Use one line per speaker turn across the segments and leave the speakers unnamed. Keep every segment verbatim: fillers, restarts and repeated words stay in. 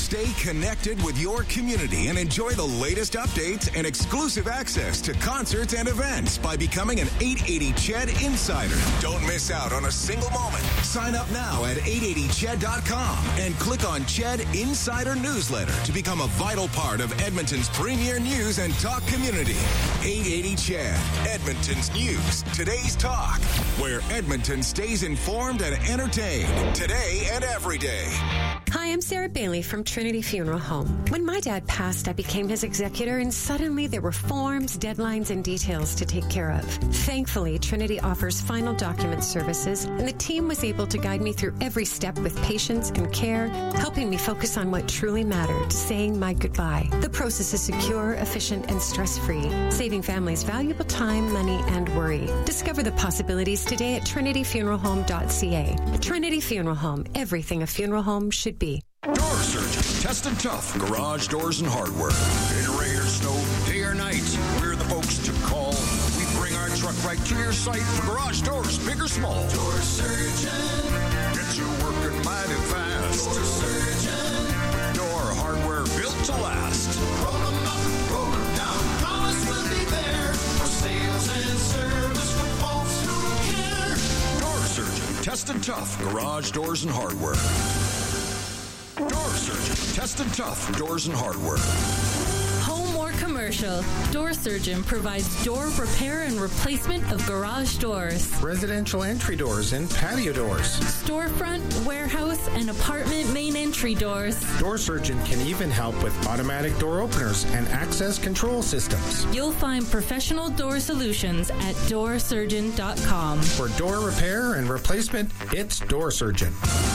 Stay connected with your community and enjoy the latest updates and exclusive access to concerts and events by becoming an eight eighty C H E D Insider. Don't miss out on a single moment. Sign up now at eight eighty C H E D dot com and click on C H E D Insider Newsletter to become a vital part of Edmonton's premier news and talk community. eight eighty C H E D, Edmonton's news, today's talk, where Edmonton stays informed and entertained today and every day.
Hi, I'm Sarah Bailey from Trinity Funeral Home. When my dad passed, I became his executor, and suddenly there were forms, deadlines, and details to take care of. Thankfully, Trinity offers final document services, and the team was able to guide me through every step with patience and care, helping me focus on what truly mattered, saying my goodbye. The process is secure, efficient, and stress-free, saving families valuable time, money, and worry. Discover the possibilities today at trinity funeral home dot c a. Trinity Funeral Home, everything a funeral home should be.
Door Surgeon, tested tough, garage doors and hardware. In rain or snow, day or night, we're the folks to call. We bring our truck right to your site for garage doors, big or small. Door Surgeon, get you working mighty fast. Door Surgeon, door hardware built to last. Roll them up, roll them down, promise we'll be there for sales and service for folks who care. Door Surgeon, tested tough, garage doors and hardware. Door Surgeon, tested tough, doors and hardware.
Home or commercial, Door Surgeon provides door repair and replacement of garage doors,
residential entry doors and patio doors,
storefront, warehouse, and apartment main entry doors.
Door Surgeon can even help with automatic door openers and access control systems.
You'll find professional door solutions at door surgeon dot com.
For door repair and replacement, it's Door Surgeon.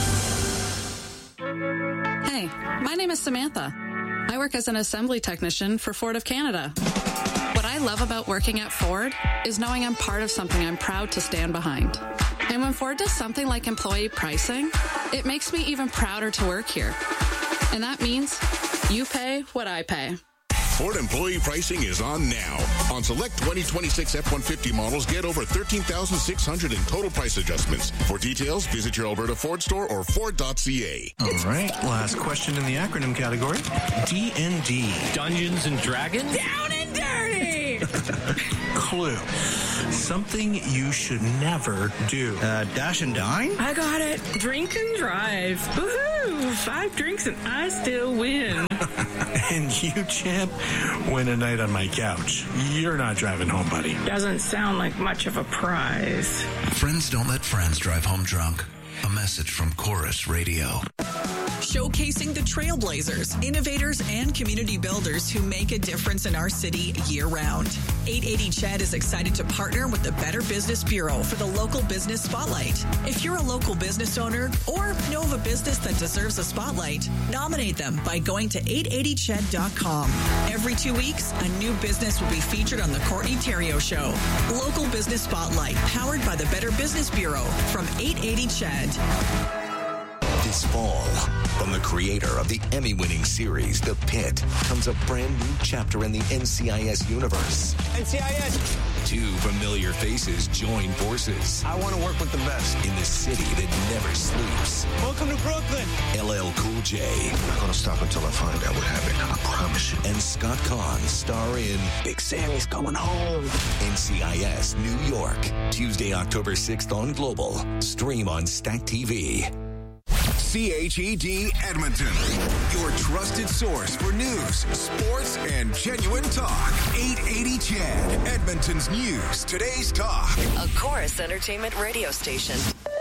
Hey, my name is Samantha. I work as an assembly technician for Ford of Canada. What I love about working at Ford is knowing I'm part of something I'm proud to stand behind. And when Ford does something like employee pricing, it makes me even prouder to work here. And that means you pay what I pay.
Ford employee pricing is on now. On select twenty twenty-six F one fifty models, get over thirteen thousand six hundred dollars in total price adjustments. For details, visit your Alberta Ford store or Ford dot c a.
All right, last question in the acronym category. D and D.
Dungeons and Dragons?
Down and dirty!
Clue. Something you should never do.
Uh, dash and dine?
I got it. Drink and drive. Woohoo! Five drinks and I still win.
And you, champ, win a night on my couch. You're not driving home, buddy.
Doesn't sound like much of a prize.
Friends don't let friends drive home drunk. A message from Chorus Radio.
Showcasing the trailblazers, innovators, and community builders who make a difference in our city year-round. eight eighty C H E D is excited to partner with the Better Business Bureau for the Local Business Spotlight. If you're a local business owner or know of a business that deserves a spotlight, nominate them by going to eight eighty C H E D dot com. Every two weeks, a new business will be featured on the Courtney Theriault Show. Local Business Spotlight, powered by the Better Business Bureau from eight eighty C H E D.
This fall, from the creator of the Emmy-winning series, The Pit, comes a brand new chapter in the N C I S universe.
N C I S!
Two familiar faces join forces.
I want to work with the best.
In the city that never sleeps.
Welcome to Brooklyn!
L L Cool J.
I'm not going to stop until I find out what happened. I promise you.
And Scott Kahn star in
Big Sammy's Coming Home.
N C I S New York. Tuesday, October sixth on Global. Stream on Stack T V.
C H E D Edmonton, your trusted source for news, sports, and genuine talk. eight eighty C H E D, Edmonton's news, today's talk.
A Chorus Entertainment radio station.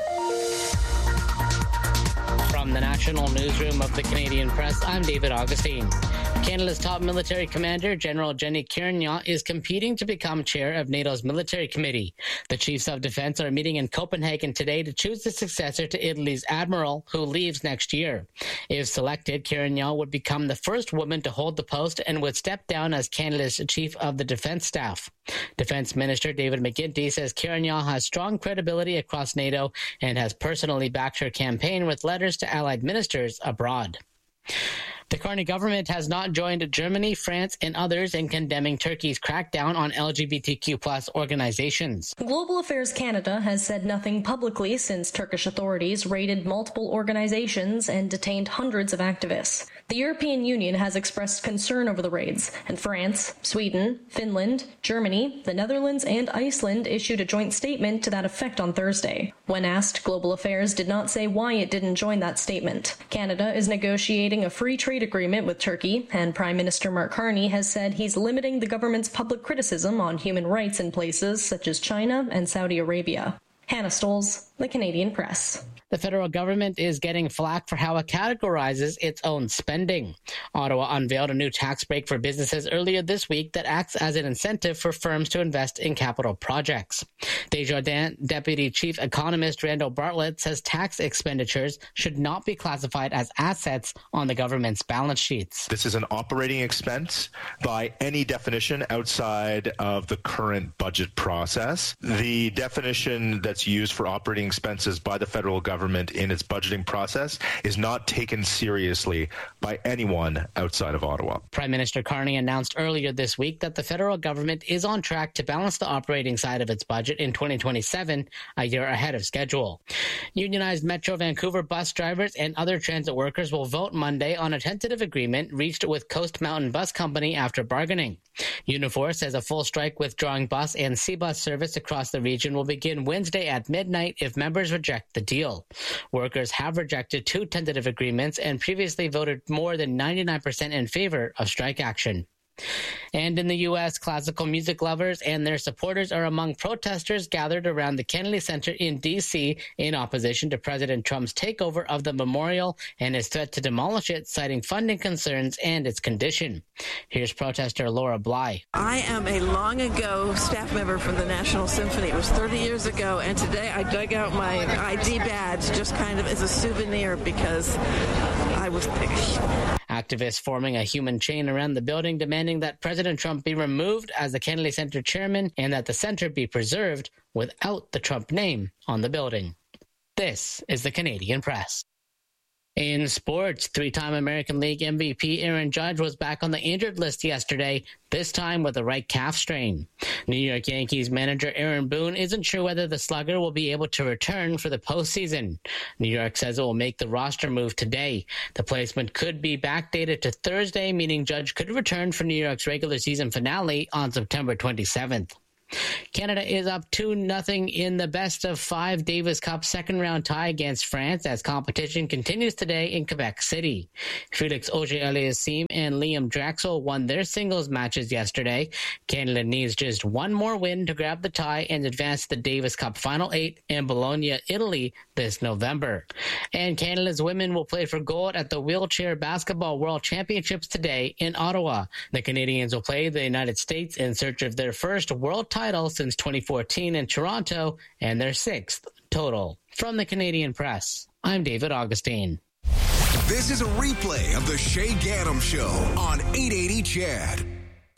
From the National Newsroom of the Canadian Press, I'm David Augustine. Canada's top military commander, General Jenny Kiernan, is competing to become chair of NATO's military committee. The chiefs of defense are meeting in Copenhagen today to choose the successor to Italy's admiral, who leaves next year. If selected, Kiernan would become the first woman to hold the post and would step down as Canada's chief of the defense staff. Defense Minister David McGuinty says Kiernan has strong credibility across NATO and has personally backed her campaign with letters to allied ministers abroad. The Carney government has not joined Germany, France, and others in condemning Turkey's crackdown on L G B T Q plus organizations.
Global Affairs Canada has said nothing publicly since Turkish authorities raided multiple organizations and detained hundreds of activists. The European Union has expressed concern over the raids, and France, Sweden, Finland, Germany, the Netherlands, and Iceland issued a joint statement to that effect on Thursday. When asked, Global Affairs did not say why it didn't join that statement. Canada is negotiating a free trade agreement with Turkey, and Prime Minister Mark Carney has said he's limiting the government's public criticism on human rights in places such as China and Saudi Arabia. Hannah Stolz, The Canadian Press.
The federal government is getting flack for how it categorizes its own spending. Ottawa unveiled a new tax break for businesses earlier this week that acts as an incentive for firms to invest in capital projects. Desjardins Deputy Chief Economist Randall Bartlett says tax expenditures should not be classified as assets on the government's balance sheets.
This is an operating expense by any definition outside of the current budget process. The definition that's used for operating expenses by the federal government in its budgeting process is not taken seriously by anyone outside of Ottawa.
Prime Minister Carney announced earlier this week that the federal government is on track to balance the operating side of its budget in twenty twenty-seven, a year ahead of schedule. Unionized Metro Vancouver bus drivers and other transit workers will vote Monday on a tentative agreement reached with Coast Mountain Bus Company after bargaining. Unifor says a full strike withdrawing bus and C-bus service across the region will begin Wednesday at midnight if members reject the deal. Workers have rejected two tentative agreements and previously voted more than ninety-nine percent in favor of strike action. And in the U S, classical music lovers and their supporters are among protesters gathered around the Kennedy Center in D C in opposition to President Trump's takeover of the memorial and his threat to demolish it, citing funding concerns and its condition. Here's protester Laura Bly.
I am a long ago staff member from the National Symphony. It was thirty years ago, and today I dug out my I D badge just kind of as a souvenir because I was there.
Activists forming a human chain around the building demanding that President Trump be removed as the Kennedy Center chairman and that the center be preserved without the Trump name on the building. This is the Canadian Press. In sports, three-time American League M V P Aaron Judge was back on the injured list yesterday, this time with a right calf strain. New York Yankees manager Aaron Boone isn't sure whether the slugger will be able to return for the postseason. New York says it will make the roster move today. The placement could be backdated to Thursday, meaning Judge could return for New York's regular season finale on September twenty-seventh. Canada is up two nothing in the best of five Davis Cup second-round tie against France as competition continues today in Quebec City. Felix Auger-Aliassime and Liam Draxel won their singles matches yesterday. Canada needs just one more win to grab the tie and advance to the Davis Cup Final Eight in Bologna, Italy this November. And Canada's women will play for gold at the Wheelchair Basketball World Championships today in Ottawa. The Canadians will play the United States in search of their first world title title since twenty fourteen in Toronto and their sixth total. From the Canadian Press, I'm David Augustine.
This is a replay of the Shay Gaddam Show on eight eighty C H E D.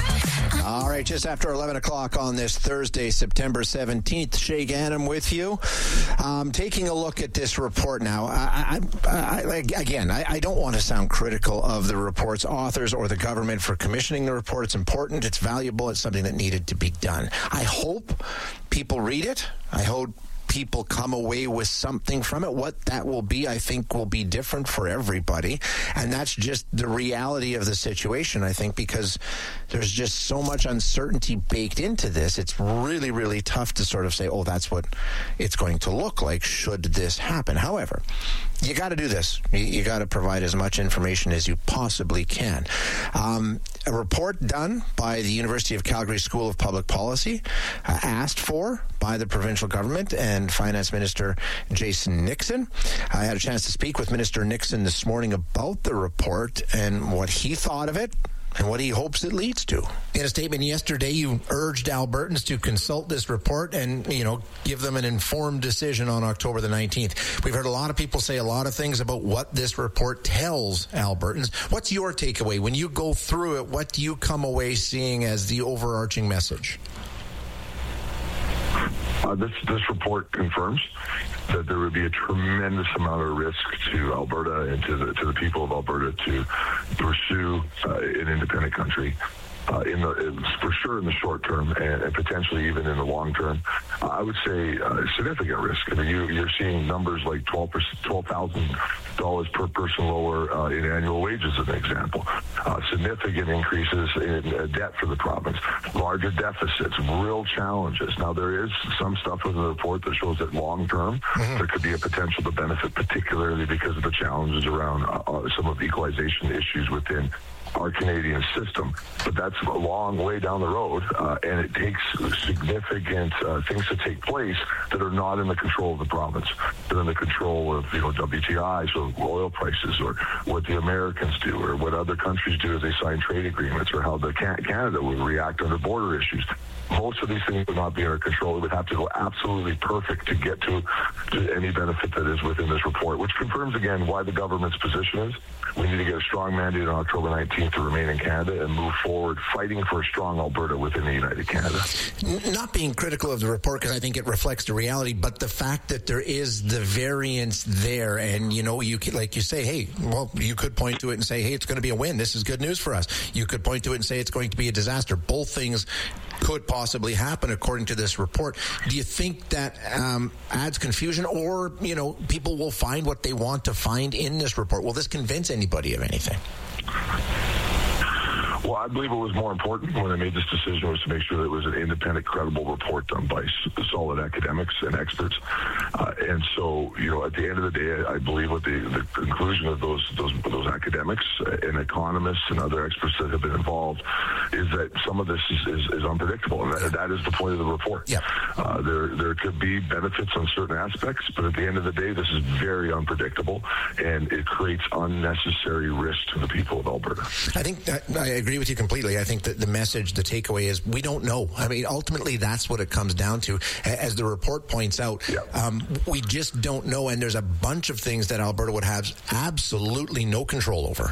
All right, just after eleven o'clock on this Thursday, September seventeenth, Shay Gaddam with you. Um, taking a look at this report now. I, I, I, again, I, I don't want to sound critical of the report's authors or the government for commissioning the report. It's important, it's valuable, it's something that needed to be done. I hope people read it. I hope people come away with something from it. What that will be, I think, will be different for everybody. And that's just the reality of the situation, I think, because there's just so much uncertainty baked into this. It's really, really tough to sort of say, oh, that's what it's going to look like should this happen. However, you got to do this. You, you got to provide as much information as you possibly can. Um, a report done by the University of Calgary School of Public Policy, uh, asked for by the provincial government and Finance Minister Jason Nixon. I had a chance to speak with Minister Nixon this morning about the report and what he thought of it and what he hopes it leads to. In a statement yesterday, you urged Albertans to consult this report and, you know, give them an informed decision on October the nineteenth. We've heard a lot of people say a lot of things about what this report tells Albertans. What's your takeaway? When you go through it, what do you come away seeing as the overarching message?
Uh, this this report confirms that there would be a tremendous amount of risk to Alberta and to the to the people of Alberta to pursue uh, an independent country uh, in the in, for sure in the short term and, and potentially even in the long term. Uh, I would say uh, significant risk. I mean, you, you're seeing numbers like twelve thousand dollars per person lower uh, in annual wages, as an example. Uh, significant increases in uh, debt for the province, larger deficits, real challenges. Now, there is some stuff in the report that shows that long term mm-hmm. there could be a potential to benefit, particularly because of the challenges around uh, uh, some of the equalization issues within our Canadian system. But that's a long way down the road, uh, and it takes significant uh, things to take place that are not in the control of the province. They're in the control of, you know, W T I, so oil prices, or what the Americans do, or what other countries do as they sign trade agreements, or how the Can- Canada will react under border issues. Most of these things would not be in our control. It would have to go absolutely perfect to get to, to any benefit that is within this report, which confirms again why the government's position is we need to get a strong mandate on October nineteenth to remain in Canada and move forward fighting for a strong Alberta within the United Canada.
Not being critical of the report, because I think it reflects the reality, but the fact that there is the variance there, and, you know, you could, like you say, hey, well, you could point to it and say, hey, it's going to be a win. This is good news for us. You could point to it and say it's going to be a disaster. Both things could possibly happen according to this report. Do you think that um, adds confusion, or, you know, people will find what they want to find in this report? Will this convince anybody of anything?
Well, I believe it was more important when I made this decision was to make sure that it was an independent, credible report done by solid academics and experts. Uh, and so, you know, at the end of the day, I, I believe what the, the conclusion of those those those academics and economists and other experts that have been involved is that some of this is, is, is unpredictable, and that, that is the point of the report.
Yeah.
Uh, there there could be benefits on certain aspects, but at the end of the day, this is very unpredictable, and it creates unnecessary risk to the people of Alberta.
I think that, I agree with you completely. I think that the message, the takeaway is we don't know. I mean, ultimately, that's what it comes down to. As the report points out, yeah. um, we just don't know, and there's a bunch of things that Alberta would have absolutely no control over.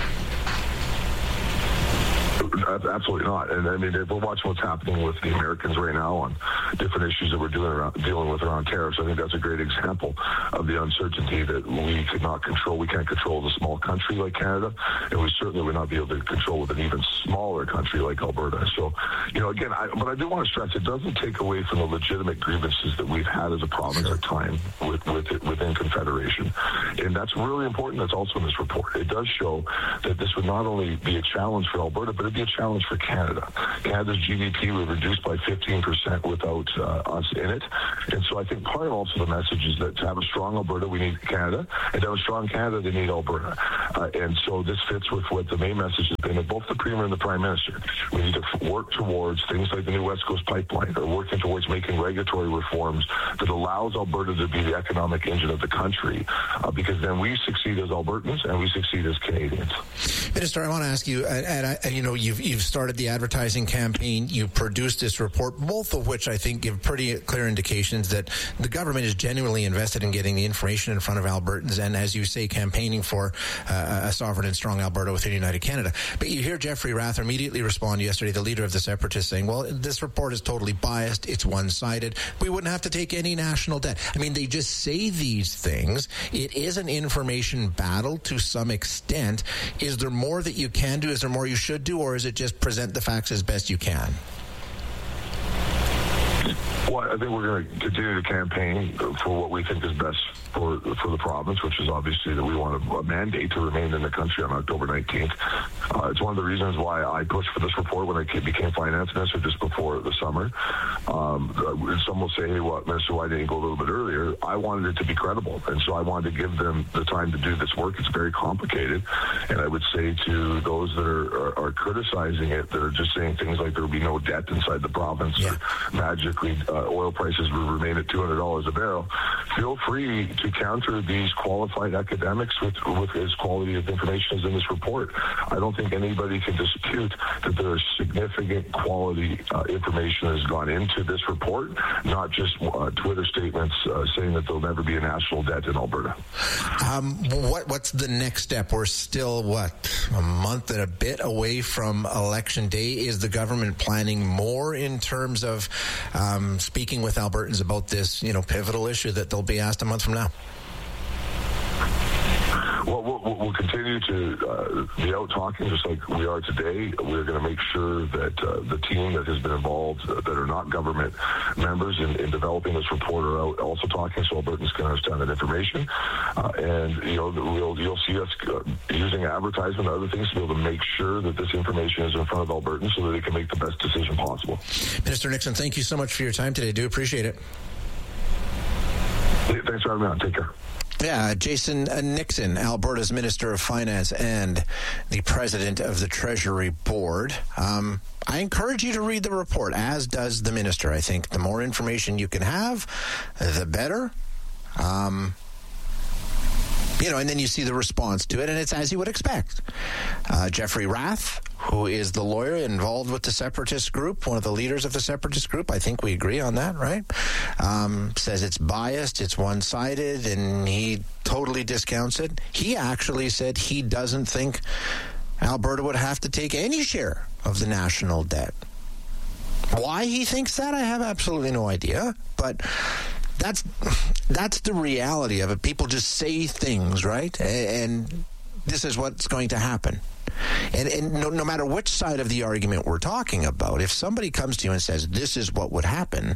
Absolutely not. And I mean, if we're watching what's happening with the Americans right now on different issues that we're doing around, dealing with around tariffs, I think that's a great example of the uncertainty that we could not control. We can't control as a small country like Canada, and we certainly would not be able to control with an even smaller country like Alberta. So, you know, again, I, but I do want to stress it doesn't take away from the legitimate grievances that we've had as a province at time with, with it, within Confederation. And that's really important. That's also in this report. It does show that this would not only be a challenge for Alberta, but it'd be a challenge for Canada. Canada's G D P was reduced by fifteen percent without uh, us in it. And so I think part of also the message is that to have a strong Alberta, we need Canada. And to have a strong Canada, they need Alberta. Uh, and so this fits with what the main message has been of both the Premier and the Prime Minister. We need to work towards things like the new West Coast Pipeline, or working towards making regulatory reforms that allows Alberta to be the economic engine of the country, uh, because then we succeed as Albertans and we succeed as Canadians.
Minister, I want to ask you, and, and you know, you've you've started the advertising campaign, you produced this report, both of which I think give pretty clear indications that the government is genuinely invested in getting the information in front of Albertans, and as you say, campaigning for uh, a sovereign and strong Alberta within United Canada. But you hear Jeffrey Rather immediately respond yesterday, the leader of the Separatists, saying, well, this report is totally biased, it's one-sided, we wouldn't have to take any national debt. I mean, they just say these things. It is an information battle to some extent. Is there more that you can do? Is there more you should do? Or is it just present the facts as best you can?
Well, I think we're going to continue to campaign for what we think is best for for the province, which is obviously that we want a, a mandate to remain in the country on October nineteenth. Uh, it's one of the reasons why I pushed for this report when I became finance minister just before the summer. Um, some will say, hey, well, Minister, why didn't you go a little bit earlier? I wanted it to be credible, and so I wanted to give them the time to do this work. It's very complicated, and I would say to those that are, are, are criticizing it, that are just saying things like there will be no debt inside the province, yeah. or magically uh, oil prices will remain at two hundred dollars a barrel, feel free to counter these qualified academics with, with as quality of information as in this report. I don't think anybody can dispute that there is significant quality uh, information that has gone into this report, not just uh, Twitter statements uh, saying that there'll never be a national debt in Alberta.
Um, what, what's the next step? We're still, what, a month and a bit away from Election Day. Is the government planning more in terms of um, speaking with Albertans about this, you know, pivotal issue that they'll be asked a month from now?
Well, we'll, we'll continue to uh, be out talking just like we are today. We're going to make sure that uh, the team that has been involved uh, that are not government members in, in developing this report are out also talking, so Albertans can understand that information. Uh, and, you know, we'll, you'll see us uh, using advertisement and other things to be able to make sure that this information is in front of Albertans so that they can make the best decision possible.
Minister Nixon, thank you so much for your time today. Do appreciate it.
Thanks for having me on. Take care.
Yeah, Jason Nixon, Alberta's Minister of Finance and the President of the Treasury Board. Um, I encourage you to read the report, as does the Minister. I think the more information you can have, the better. Um, you know, and then you see the response to it, and it's as you would expect. Uh, Jeffrey Rath, who is the lawyer involved with the separatist group, one of the leaders of the separatist group, I think we agree on that, right? Um, says it's biased, it's one-sided, and he totally discounts it. He actually said he doesn't think Alberta would have to take any share of the national debt. Why he thinks that, I have absolutely no idea, but that's that's the reality of it. People just say things, right? And this is what's going to happen. And, and no, no matter which side of the argument we're talking about, if somebody comes to you and says, this is what would happen,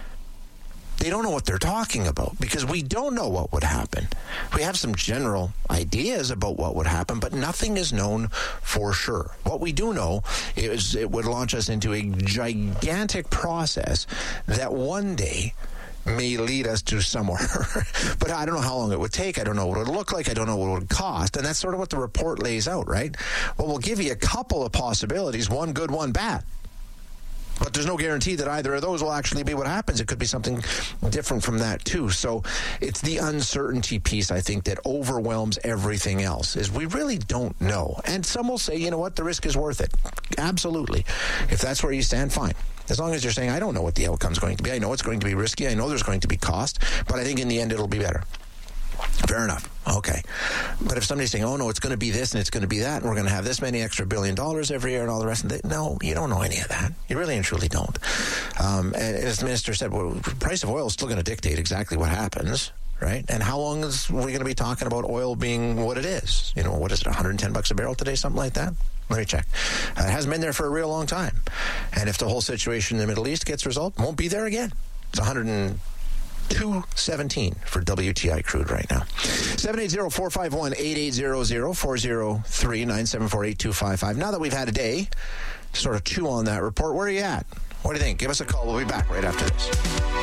they don't know what they're talking about, because we don't know what would happen. We have some general ideas about what would happen, but nothing is known for sure. What we do know is it would launch us into a gigantic process that one day may lead us to somewhere. But I don't know how long it would take. I don't know what it would look like. I don't know what it would cost. And that's sort of what the report lays out, right? Well, we'll give you a couple of possibilities, one good, one bad. But there's no guarantee that either of those will actually be what happens. It could be something different from that, too. So it's the uncertainty piece, I think, that overwhelms everything else, is we really don't know. And some will say, you know what, the risk is worth it. Absolutely. If that's where you stand, fine. As long as you're saying, I don't know what the outcome's going to be. I know it's going to be risky. I know there's going to be cost. But I think in the end, it'll be better. Fair enough. Okay. But if somebody's saying, oh, no, it's going to be this and it's going to be that, and we're going to have this many extra billion dollars every year and all the rest of it, no, you don't know any of that. You really and truly don't. Um, and as the minister said, well, the price of oil is still going to dictate exactly what happens, right? And how long is we going to be talking about oil being what it is? You know, what is it, one hundred ten bucks a barrel today, something like that? Let me check. Uh, it hasn't been there for a real long time. And if the whole situation in the Middle East gets resolved, it won't be there again. It's one hundred two seventeen for W T I crude right now. seven eight zero, four five one, eight eight zero zero, four zero three, nine seven four, eight two five five. Now that we've had a day to sort of chew on that report, where are you at? What do you think? Give us a call. We'll be back right after this.